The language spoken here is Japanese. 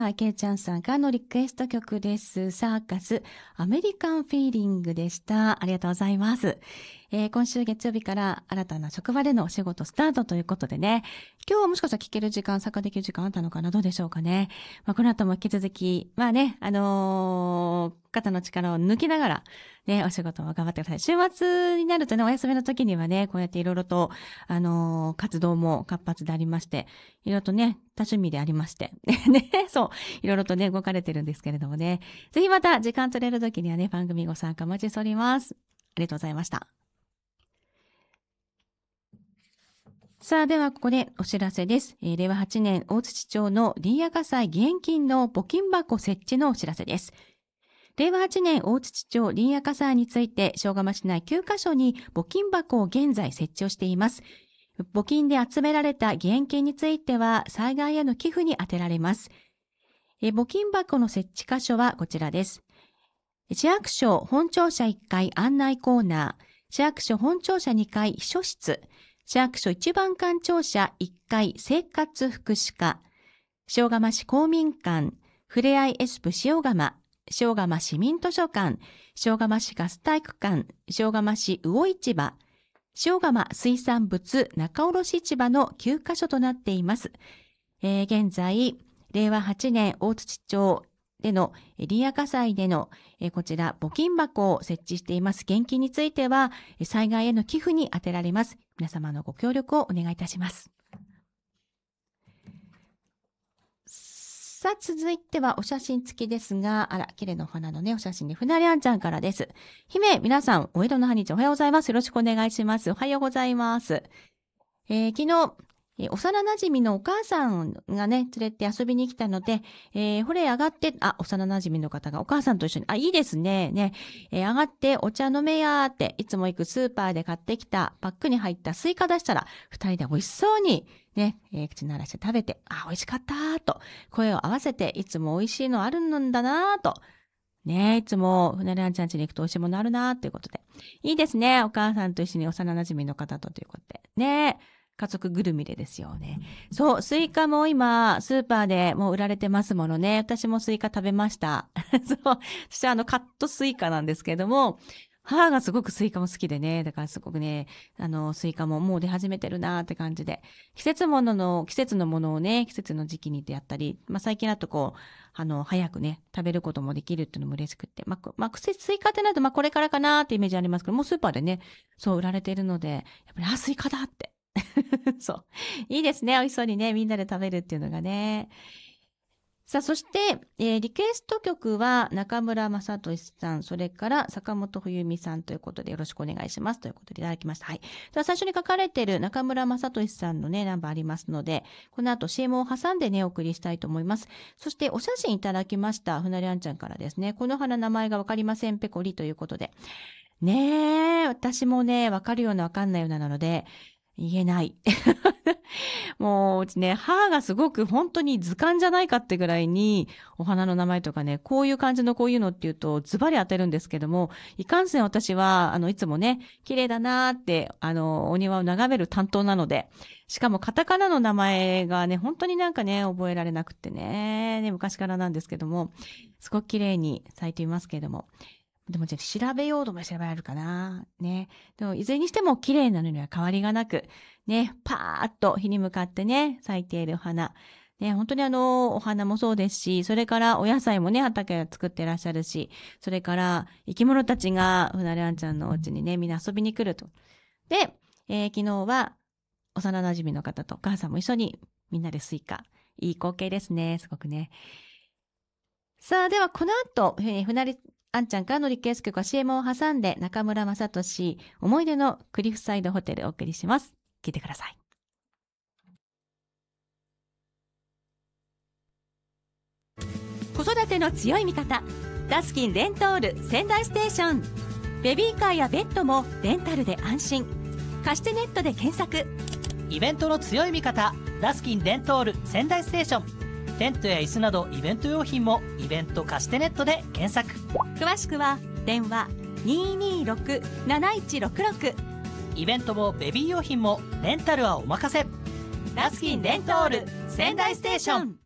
ケイちゃんさんからのリクエスト曲です。サーカスアメリカンフィーリングでした。ありがとうございます。今週月曜日から新たな職場でのお仕事スタートということでね、今日はもしかしたら聞ける時間、参加できる時間あったのかな、どうでしょうかね。この後も引き続き、肩の力を抜きながら、ね、お仕事も頑張ってください。週末になるとね、お休みの時にはね、こうやっていろいろと、活動も活発でありまして、いろいろとね、多趣味でありまして、ね、そう、いろいろとね、動かれてるんですけれどもね、ぜひまた時間取れる時にはね、番組ご参加お待ちしております。ありがとうございました。さあ、ではここでお知らせです。令和8年大槌町の林野火災義援金の募金箱設置のお知らせです。令和8年大槌町林野火災について、塩釜市内9カ所に募金箱を現在設置をしています。募金で集められた義援金については、災害への寄付に充てられます。募金箱の設置箇所はこちらです。市役所本庁舎1階案内コーナー、市役所本庁舎2階秘書室、市役所一番館庁舎1階生活福祉課、塩釜市公民館、ふれあいエスプ塩釜、塩釜市民図書館、塩釜市ガス体育館、塩釜市魚市場、塩釜水産物仲卸市場の9カ所となっています。現在、令和8年大槌町での林野火災でのこちら募金箱を設置しています。現金については災害への寄付に充てられます。皆様のご協力をお願いいたします。さあ、続いてはお写真付きですが、綺麗なお花のね、お写真で、ふなりあんちゃんからです。姫、皆さん、お江戸の半日おはようございます。よろしくお願いします。おはようございます。昨日、幼馴染のお母さんがね、連れて遊びに来たので、ほれ上がって、幼馴染の方がお母さんと一緒に、いいですね、ね、上がってお茶飲めやーって、いつも行くスーパーで買ってきたパックに入ったスイカ出したら、二人で美味しそうに、ね、口鳴らして食べて、美味しかったーと、声を合わせて、いつも美味しいのあるんだなーと、ね、いつも、ふなりあんちゃん家に行くと美味しいものあるなーということで。いいですね、お母さんと一緒に幼馴染の方ということで。ね、家族ぐるみでですよね。そう、スイカも今、スーパーでもう売られてますものね。私もスイカ食べました。そう、私はカットスイカなんですけども、母がすごくスイカも好きでね、だからすごくね、スイカももう出始めてるなーって感じで、季節のものをね、季節の時期にやったり、最近だと早くね、食べることもできるっていうのも嬉しくって、スイカってなると、これからかなーってイメージありますけど、もうスーパーでね、そう売られているので、やっぱり、スイカだって。そう。いいですね。美味しそうにね、みんなで食べるっていうのがね。さあ、そして、リクエスト曲は中村雅俊さん、それから坂本冬美さんということでよろしくお願いしますということでいただきました。はい。では最初に書かれている中村雅俊さんのね、ナンバーありますので、この後 CM を挟んでね、お送りしたいと思います。そしてお写真いただきました、ふなりあんちゃんからですね、この花名前がわかりません、ペコリということで。ねえ、私もね、わかるようなわかんないようなので、言えない。もう、うちね、母がすごく本当に図鑑じゃないかってぐらいに、お花の名前とかね、こういう感じのこういうのって言うと、ズバリ当てるんですけども、いかんせん私は、いつもね、綺麗だなーって、お庭を眺める担当なので、しかもカタカナの名前がね、本当になんかね、覚えられなくってね、昔からなんですけども、すごく綺麗に咲いていますけれども、でもじゃあ調べようとも調べられるかな。ね。でもいずれにしても綺麗なのには変わりがなく、ね、パーッと日に向かってね、咲いている花。ね、本当にお花もそうですし、それからお野菜もね、畑を作ってらっしゃるし、それから生き物たちが、ふなりあんちゃんのお家にね、みんな遊びに来ると。で、昨日は幼馴染の方とお母さんも一緒にみんなでスイカ。いい光景ですね、すごくね。さあ、ではこの後、ふなりあんちゃんからのリクエスト曲は CM を挟んで中村雅俊思い出のクリフサイドホテルをお送りします。聞いてください。子育ての強い味方、ダスキンレントール仙台ステーション。ベビーカーやベッドもレンタルで安心。貸してネットで検索。 イベントの強い味方、ダスキンレントール仙台ステーション。テントや椅子などイベント用品もイベント貸してネットで検索。 詳しくは電話 226-7166。 イベントもベビー用品もレンタルはお任せ。 ダスキンレントール仙台ステーション。